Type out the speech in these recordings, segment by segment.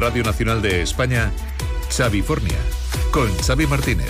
Radio Nacional de España, Xavifornia, con Xavi Martínez.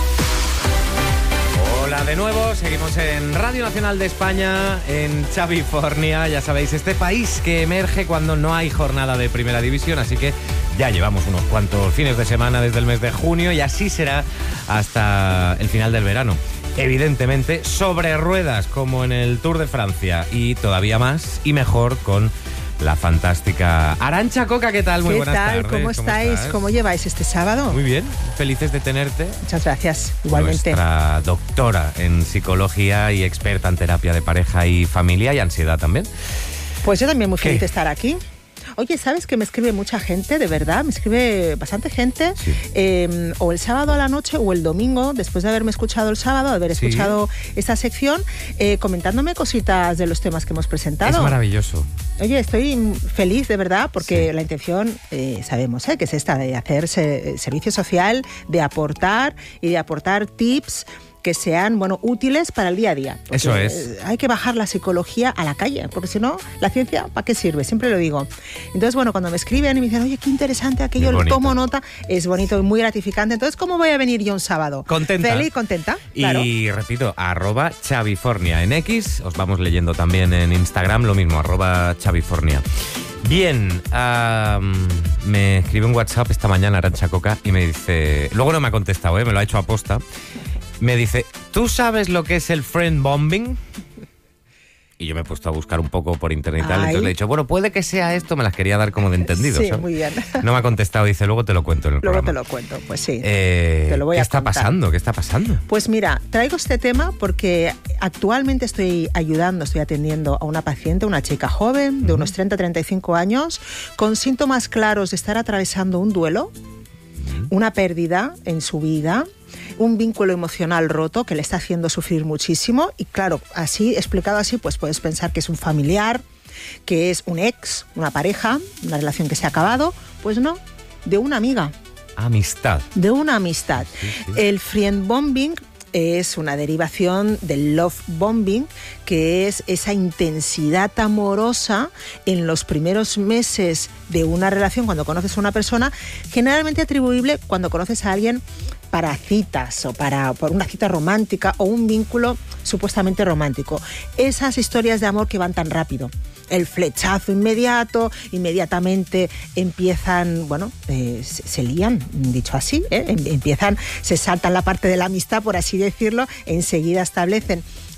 Hola de nuevo, seguimos en Radio Nacional de España, en Xavifornia, ya sabéis, este país que emerge cuando no hay jornada de Primera División, así que ya llevamos unos cuantos fines de semana desde el mes de junio y así será hasta el final del verano. Evidentemente, sobre ruedas, como en el Tour de Francia, y todavía más y mejor con la fantástica Arantxa Coca. ¿Qué tal? Muy buenas tardes. ¿Cómo estáis? ¿Cómo lleváis este sábado? Muy bien, felices de tenerte. Muchas gracias, igualmente. Nuestra doctora en psicología y experta en terapia de pareja y familia y ansiedad también. Pues yo también muy feliz de estar aquí. Oye, ¿sabes que me escribe mucha gente, de verdad? Me escribe bastante gente, sí. O el sábado a la noche o el domingo, después de haberme escuchado el sábado, de haber escuchado esta sección, comentándome cositas de los temas que hemos presentado. Es maravilloso. Oye, estoy feliz, de verdad, porque la intención, sabemos, que es esta, de hacer servicio social, de aportar y de aportar tips que sean, útiles para el día a día. Eso es. Hay que bajar la psicología a la calle, porque si no, la ciencia, ¿para qué sirve? Siempre lo digo. Entonces, cuando me escriben y me dicen, oye, qué interesante aquello, lo tomo nota, es bonito y muy gratificante. Entonces, ¿cómo voy a venir yo un sábado? Contenta. Feliz, contenta, claro. Y repito, @Xavifornia en X, os vamos leyendo también en Instagram, lo mismo, @Xavifornia. Bien, me escribe un WhatsApp esta mañana Arantxa Coca y me dice, luego no me ha contestado, me lo ha hecho aposta. Me dice, ¿tú sabes lo que es el friend bombing? Y yo me he puesto a buscar un poco por internet y tal, entonces le he dicho, puede que sea esto, me las quería dar como de entendido, sí, ¿sabes? Muy bien. No me ha contestado, dice, luego te lo cuento en el programa. Luego te lo cuento, pues sí, te lo voy a contar. ¿Qué está pasando? Pues mira, traigo este tema porque actualmente estoy atendiendo a una paciente, una chica joven de unos 30-35 años, con síntomas claros de estar atravesando un duelo, una pérdida en su vida, un vínculo emocional roto que le está haciendo sufrir muchísimo y claro, así explicado así, pues puedes pensar que es un familiar, que es un ex, una pareja, una relación que se ha acabado, pues no, de una amiga. Amistad. De una amistad. Sí. El friend bombing es una derivación del love bombing, que es esa intensidad amorosa en los primeros meses de una relación, cuando conoces a una persona, generalmente atribuible cuando conoces a alguien para citas o por una cita romántica o un vínculo supuestamente romántico. Esas historias de amor que van tan rápido. El flechazo inmediato, inmediatamente empiezan, se lían, dicho así, se saltan la parte de la amistad, por así decirlo, enseguida establecen